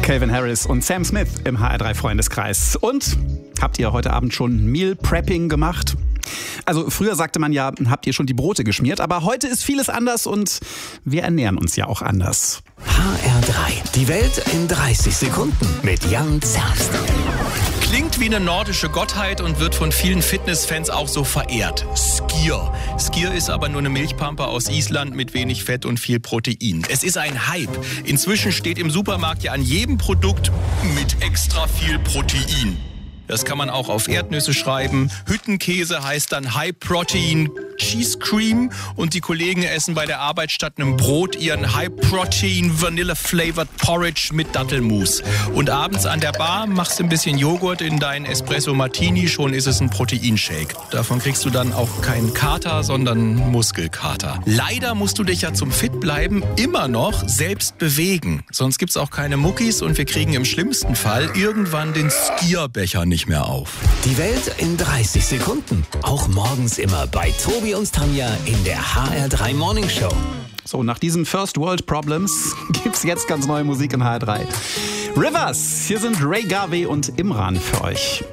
Calvin Harris und Sam Smith im HR3 Freundeskreis. Und habt ihr heute Abend schon Meal Prepping gemacht? Also früher sagte man ja, habt ihr schon die Brote geschmiert, aber heute ist vieles anders und wir ernähren uns ja auch anders. HR3, die Welt in 30 Sekunden mit Jan Zerbst. Klingt wie eine nordische Gottheit und wird von vielen Fitnessfans auch so verehrt. Skyr. Skyr ist aber nur eine Milchpampe aus Island mit wenig Fett und viel Protein. Es ist ein Hype. Inzwischen steht im Supermarkt ja an jedem Produkt mit extra viel Protein. Das kann man auch auf Erdnüsse schreiben. Hüttenkäse heißt dann High Protein Cheese Cream und die Kollegen essen bei der Arbeit statt einem Brot ihren High Protein Vanilla Flavored Porridge mit Dattelmus. Und abends an der Bar machst du ein bisschen Joghurt in deinen Espresso Martini, schon ist es ein Proteinshake. Davon kriegst du dann auch keinen Kater, sondern Muskelkater. Leider musst du dich ja zum Fitbleiben immer noch selbst bewegen. Sonst gibt's auch keine Muckis und wir kriegen im schlimmsten Fall irgendwann den Skierbecher nicht mehr auf. Die Welt in 30 Sekunden. Auch morgens immer bei Tobi und Tanja in der HR3 Morning Show. So, nach diesen First World Problems gibt's jetzt ganz neue Musik in HR3. Rivers, hier sind Ray Garvey und Imran für euch.